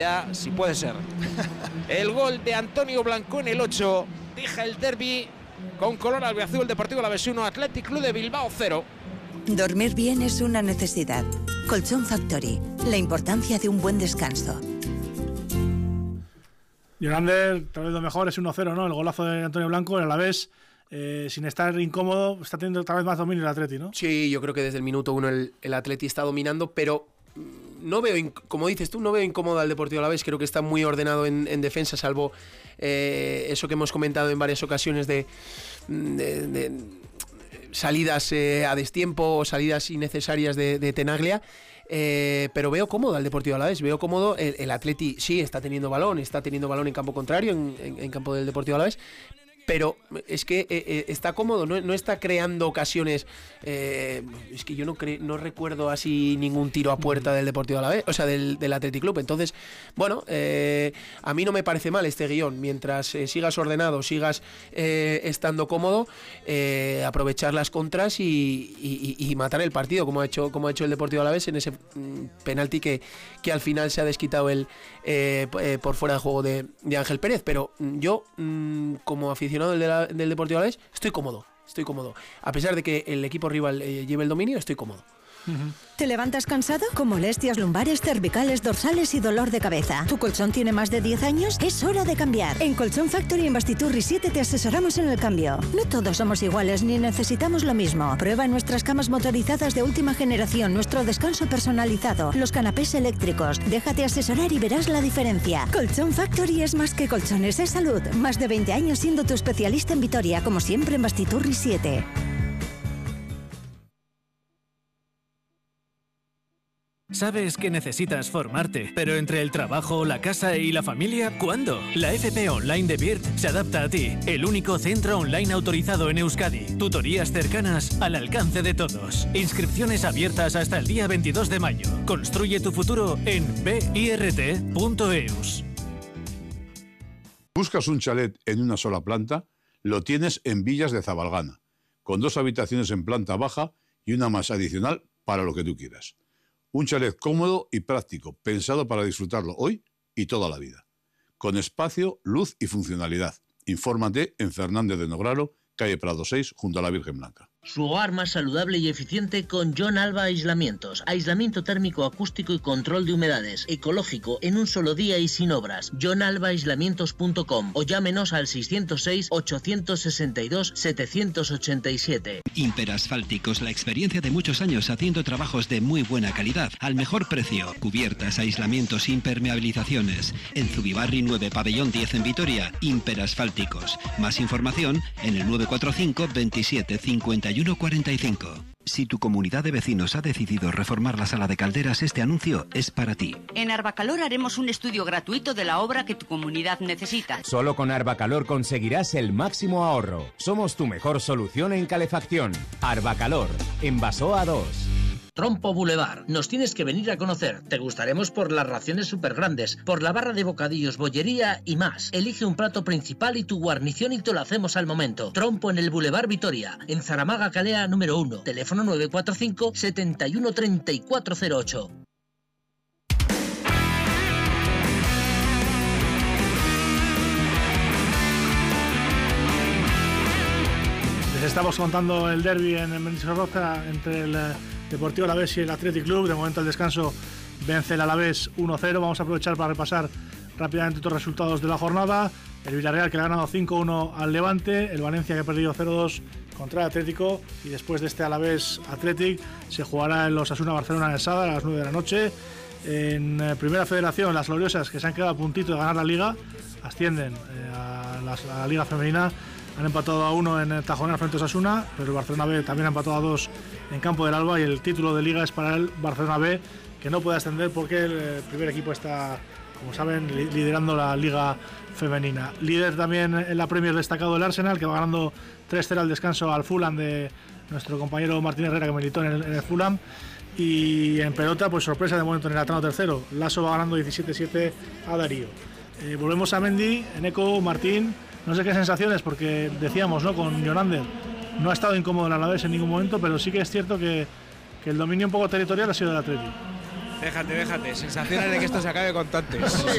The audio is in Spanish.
Ya, si puede ser. El gol de Antonio Blanco en el 8. Deja el derbi con color albiazul. Deportivo Alavés 1, Athletic Club de Bilbao 0. Dormir bien es una necesidad. Colchón Factory. La importancia de un buen descanso. Jonander, tal vez lo mejor es 1-0, ¿no? El golazo de Antonio Blanco, el Alavés, sin estar incómodo, está teniendo tal vez más dominio el Atleti, ¿no? Sí, yo creo que desde el minuto 1 el Atleti está dominando, pero no veo, como dices tú, no veo incómodo al Deportivo Alavés. Creo que está muy ordenado en defensa, salvo eso que hemos comentado en varias ocasiones de salidas a destiempo o salidas innecesarias de Tenaglia. Pero veo cómodo al Deportivo Alavés, veo cómodo. El Atleti sí está teniendo balón en campo contrario, en campo del Deportivo Alavés, pero es que está cómodo, no está creando ocasiones. Es que yo no recuerdo así ningún tiro a puerta del Deportivo Alavés, o sea, del Athletic Club. Entonces, bueno, a mí no me parece mal este guión. Mientras sigas ordenado, sigas estando cómodo, aprovechar las contras y matar el partido, como ha hecho el Deportivo Alavés en ese penalti que al final se ha desquitado por fuera de juego de Ángel Pérez. Pero yo, como aficionado del Deportivo Alavés, estoy cómodo. A pesar de que el equipo rival lleve el dominio, estoy cómodo. ¿Te levantas cansado? Con molestias lumbares, cervicales, dorsales y dolor de cabeza. ¿Tu colchón tiene más de 10 años? Es hora de cambiar. En Colchón Factory en Bastiturri 7 te asesoramos en el cambio. No todos somos iguales ni necesitamos lo mismo. Prueba nuestras camas motorizadas de última generación, nuestro descanso personalizado, los canapés eléctricos. Déjate asesorar y verás la diferencia. Colchón Factory es más que colchones, es salud. Más de 20 años siendo tu especialista en Vitoria, como siempre en Bastiturri 7. Sabes que necesitas formarte, pero entre el trabajo, la casa y la familia, ¿cuándo? La FP Online de BIRT se adapta a ti, el único centro online autorizado en Euskadi. Tutorías cercanas al alcance de todos. Inscripciones abiertas hasta el día 22 de mayo. Construye tu futuro en birt.eus. ¿Buscas un chalet en una sola planta? Lo tienes en Villas de Zabalgana, con 2 habitaciones en planta baja y una más adicional para lo que tú quieras. Un chalet cómodo y práctico, pensado para disfrutarlo hoy y toda la vida. Con espacio, luz y funcionalidad. Infórmate en Fernández de Nograro, calle Prado 6, junto a la Virgen Blanca. Su hogar más saludable y eficiente con John Alba Aislamientos. Aislamiento térmico, acústico y control de humedades. Ecológico, en un solo día y sin obras. JohnAlbaaislamientos.com o llámenos al 606-862-787. Imperasfálticos, la experiencia de muchos años haciendo trabajos de muy buena calidad, al mejor precio. Cubiertas, aislamientos, impermeabilizaciones. En Zubibarri 9, pabellón 10 en Vitoria. Imperasfálticos. Más información en el 945 27 51 45. Si tu comunidad de vecinos ha decidido reformar la sala de calderas, este anuncio es para ti. En Arbacalor haremos un estudio gratuito de la obra que tu comunidad necesita. Solo con Arbacalor conseguirás el máximo ahorro. Somos tu mejor solución en calefacción. Arbacalor, en Basoa 2. Trompo Boulevard. Nos tienes que venir a conocer. Te gustaremos por las raciones súper grandes, por la barra de bocadillos, bollería y más. Elige un plato principal y tu guarnición y te lo hacemos al momento. Trompo en el Boulevard Vitoria, en Zaramaga Calea número 1. Teléfono 945 71 3408. Les estamos contando el derbi en Mendizorroza entre el Deportivo Alavés y el Athletic Club. De momento el descanso vence el Alavés 1-0. Vamos a aprovechar para repasar rápidamente otros resultados de la jornada. El Villarreal, que le ha ganado 5-1 al Levante. El Valencia, que ha perdido 0-2 contra el Atlético. Y después de este Alavés Athletic se jugará en los Osasuna Barcelona en el Sadar a las 9 de la noche. En Primera Federación, las gloriosas, que se han quedado a puntito de ganar la Liga, ascienden a la Liga Femenina. Han empatado a 1 en el Tajonar frente a Osasuna, pero el Barcelona B también ha empatado a 2 en Campo del Alba, y el título de Liga es para el Barcelona B, que no puede ascender porque el primer equipo está, como saben, liderando la Liga Femenina. Líder también en la Premier destacado el Arsenal, que va ganando 3-0 al descanso al Fulham de nuestro compañero Martín Herrera, que militó en el Fulham. Y en pelota, pues sorpresa de momento en el Atlano tercero. Lasso va ganando 17-7 a Darío. Volvemos a Mendy, Eneco, Martín. No sé qué sensaciones, porque decíamos, ¿no?, con Jonander, no ha estado incómodo el Alavés en ningún momento, pero sí que es cierto que el dominio un poco territorial ha sido del Atlético. Déjate, sensaciones de que esto se acabe cuanto antes.